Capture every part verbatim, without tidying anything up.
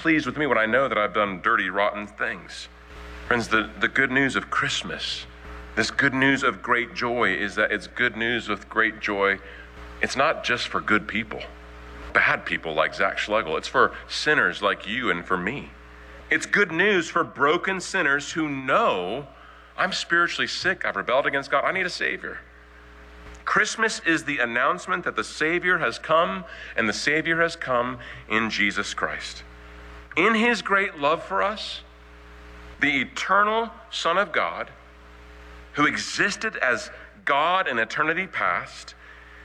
pleased with me when I know that I've done dirty, rotten things. Friends, the, the good news of Christmas, this good news of great joy, is that it's good news with great joy. It's not just for good people, bad people like Zach Schlegel. It's for sinners like you and for me. It's good news for broken sinners who know, I'm spiritually sick, I've rebelled against God, I need a Savior. Christmas is the announcement that the Savior has come, and the Savior has come in Jesus Christ. In his great love for us, the eternal Son of God, who existed as God in eternity past,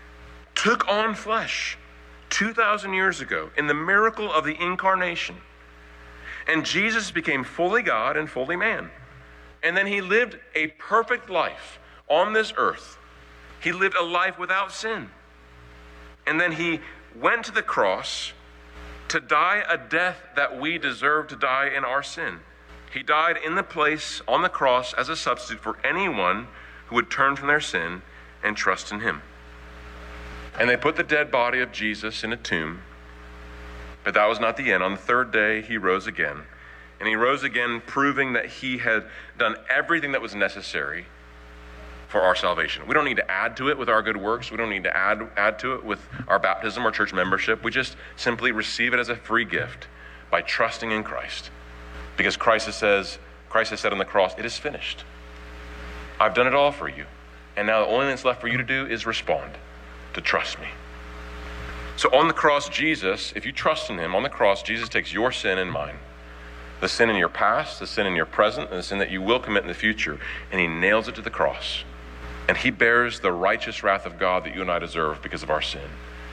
took on flesh two thousand years ago in the miracle of the incarnation. And Jesus became fully God and fully man. And then he lived a perfect life on this earth. He lived a life without sin. And then he went to the cross to die a death that we deserve to die in our sin. He died in the place on the cross as a substitute for anyone who would turn from their sin and trust in him. And they put the dead body of Jesus in a tomb. But that was not the end. On the third day, he rose again. And he rose again, proving that he had done everything that was necessary for our salvation. We don't need to add to it with our good works. We don't need to add, add to it with our baptism or church membership. We just simply receive it as a free gift by trusting in Christ. Because Christ says, Christ has said on the cross, it is finished. I've done it all for you. And now the only thing that's left for you to do is respond, to trust me. So on the cross, Jesus, if you trust in him, on the cross, Jesus takes your sin and mine. The sin in your past, the sin in your present, and the sin that you will commit in the future. And he nails it to the cross. And he bears the righteous wrath of God that you and I deserve because of our sin.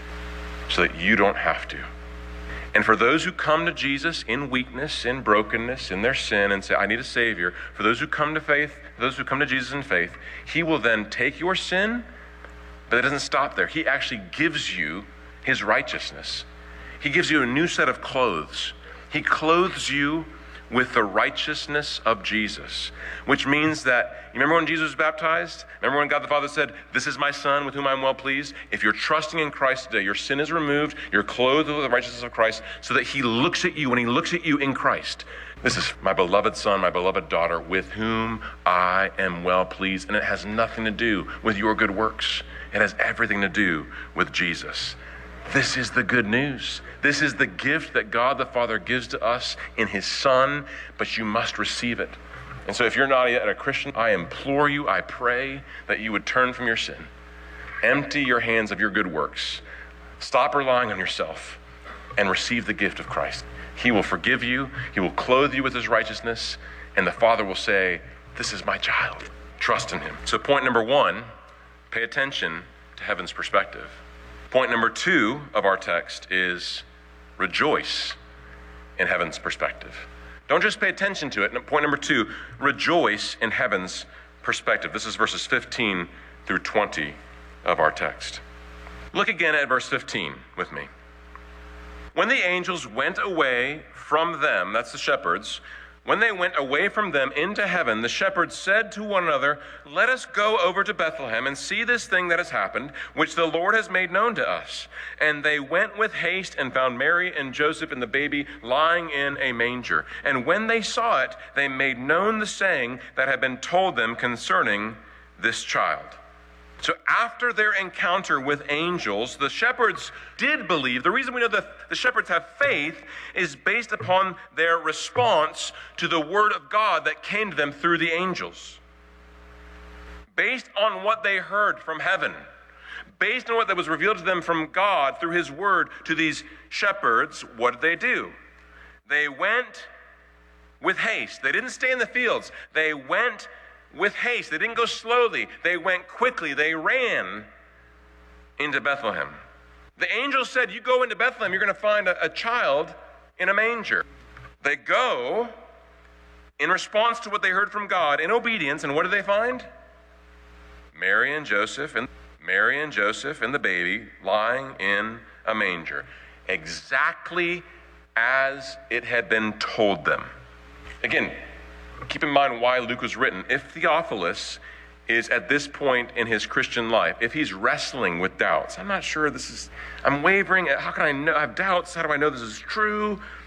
So that you don't have to. And for those who come to Jesus in weakness, in brokenness, in their sin, and say, I need a Savior, for those who come to faith, those who come to Jesus in faith, he will then take your sin, but it doesn't stop there. He actually gives you his righteousness. He gives you a new set of clothes. He clothes you with the righteousness of Jesus, which means that, you remember when Jesus was baptized? Remember when God the Father said, this is my Son with whom I'm well pleased? If you're trusting in Christ today, your sin is removed, you're clothed with the righteousness of Christ, so that he looks at you, when he looks at you in Christ, this is my beloved son, my beloved daughter, with whom I am well pleased. And it has nothing to do with your good works. It has everything to do with Jesus. This is the good news. This is the gift that God the Father gives to us in his Son, but you must receive it. And so if you're not yet a Christian, I implore you, I pray that you would turn from your sin. Empty your hands of your good works. Stop relying on yourself and receive the gift of Christ. He will forgive you. He will clothe you with his righteousness. And the Father will say, this is my child. Trust in him. So point number one, pay attention to heaven's perspective. Point number two of our text is rejoice in heaven's perspective. Don't just pay attention to it. Point number two, rejoice in heaven's perspective. This is verses fifteen through twenty of our text. Look again at verse fifteen with me. When the angels went away from them, that's the shepherds, when they went away from them into heaven, the shepherds said to one another, let us go over to Bethlehem and see this thing that has happened, which the Lord has made known to us. And they went with haste and found Mary and Joseph and the baby lying in a manger. And when they saw it, they made known the saying that had been told them concerning this child. So after their encounter with angels, the shepherds did believe. The reason we know that the shepherds have faith is based upon their response to the word of God that came to them through the angels. Based on what they heard from heaven, based on what that was revealed to them from God through his word to these shepherds, what did they do? They went with haste. They didn't stay in the fields. They went with haste. They didn't go slowly. They went quickly. They ran into Bethlehem. The angel said, you go into Bethlehem, you're going to find a, a child in a manger. They go in response to what they heard from God, in obedience, and what do they find? Mary and Joseph and Mary and Joseph and the baby lying in a manger, exactly as it had been told them. Again, keep in mind why Luke was written. If Theophilus is at this point in his Christian life, if he's wrestling with doubts, I'm not sure this is, I'm wavering, how can I know, I have doubts, how do I know this is true?